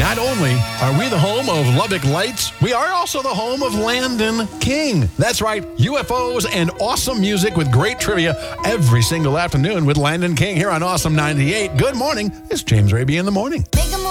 Not only are we the home of Lubbock Lights, we are also the home of Landon King. That's right, UFOs and awesome music with great trivia every single afternoon with Landon King here on Awesome 98. Good morning. It's James Raby in the morning. Make 'em